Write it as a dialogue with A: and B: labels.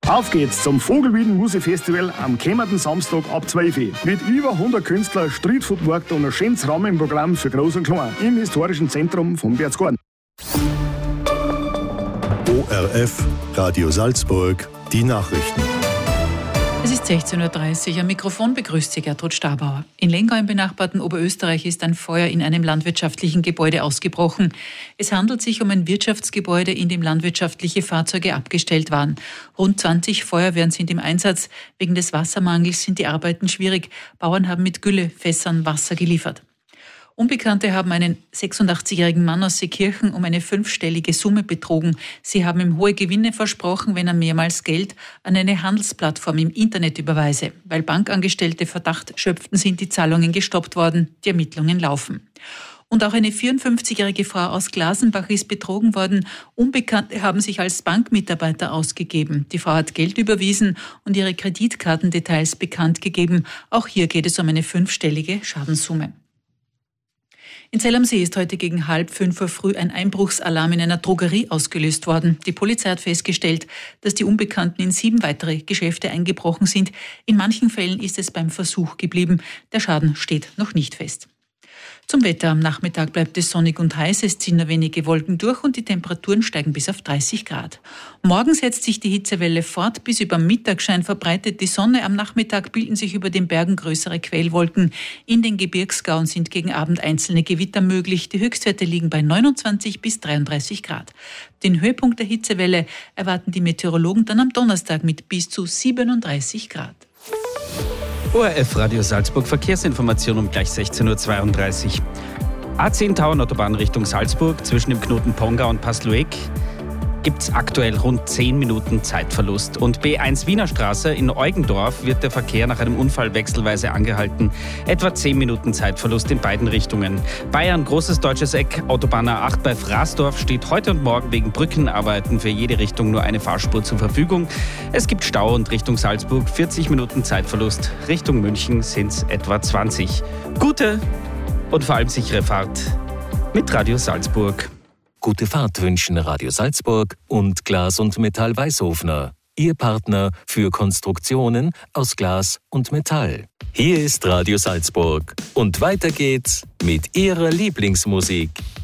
A: Auf geht's zum Vogelwieden Musikfestival am kommenden Samstag ab 12 Uhr. Mit über 100 Künstlern, Streetfood-Markt und ein schönes Rahmenprogramm für Groß und Klein im historischen Zentrum von Berchtesgaden.
B: ORF, Radio Salzburg, die Nachrichten.
C: Es ist 16.30 Uhr. Am Mikrofon begrüßt Sie Gertrud Stabauer. In Lengau im benachbarten Oberösterreich ist ein Feuer in einem landwirtschaftlichen Gebäude ausgebrochen. Es handelt sich um ein Wirtschaftsgebäude, in dem landwirtschaftliche Fahrzeuge abgestellt waren. Rund 20 Feuerwehren sind im Einsatz. Wegen des Wassermangels sind die Arbeiten schwierig. Bauern haben mit Güllefässern Wasser geliefert. Unbekannte haben einen 86-jährigen Mann aus Seekirchen um eine 5-stellige Summe betrogen. Sie haben ihm hohe Gewinne versprochen, wenn er mehrmals Geld an eine Handelsplattform im Internet überweise. Weil Bankangestellte Verdacht schöpften, sind die Zahlungen gestoppt worden. Die Ermittlungen laufen. Und auch eine 54-jährige Frau aus Glasenbach ist betrogen worden. Unbekannte haben sich als Bankmitarbeiter ausgegeben. Die Frau hat Geld überwiesen und ihre Kreditkartendetails bekannt gegeben. Auch hier geht es um eine 5-stellige Schadenssumme. In Zell am See ist heute gegen 4:30 Uhr früh ein Einbruchsalarm in einer Drogerie ausgelöst worden. Die Polizei hat festgestellt, dass die Unbekannten in 7 weitere Geschäfte eingebrochen sind. In manchen Fällen ist es beim Versuch geblieben. Der Schaden steht noch nicht fest. Zum Wetter. Am Nachmittag bleibt es sonnig und heiß, es ziehen nur wenige Wolken durch und die Temperaturen steigen bis auf 30 Grad. Morgen setzt sich die Hitzewelle fort, bis über Mittagsschein verbreitet die Sonne. Am Nachmittag bilden sich über den Bergen größere Quellwolken. In den Gebirgsgauen sind gegen Abend einzelne Gewitter möglich. Die Höchstwerte liegen bei 29 bis 33 Grad. Den Höhepunkt der Hitzewelle erwarten die Meteorologen dann am Donnerstag mit bis zu 37 Grad.
D: ORF Radio Salzburg Verkehrsinformation um gleich 16.32 Uhr. A10 Tauernautobahn Richtung Salzburg zwischen dem Knoten Pongau und Paslueck gibt es aktuell rund 10 Minuten Zeitverlust. Und B1 Wiener Straße in Eugendorf wird der Verkehr nach einem Unfall wechselweise angehalten. Etwa 10 Minuten Zeitverlust in beiden Richtungen. Bayern, Großes Deutsches Eck, Autobahn A8 bei Fraßdorf steht heute und morgen wegen Brückenarbeiten für jede Richtung nur eine Fahrspur zur Verfügung. Es gibt Stau und Richtung Salzburg 40 Minuten Zeitverlust. Richtung München sind es etwa 20. Gute und vor allem sichere Fahrt mit Radio Salzburg.
E: Gute Fahrt wünschen Radio Salzburg und Glas und Metall Weißhofner. Ihr Partner für Konstruktionen aus Glas und Metall. Hier ist Radio Salzburg. Und weiter geht's mit Ihrer Lieblingsmusik.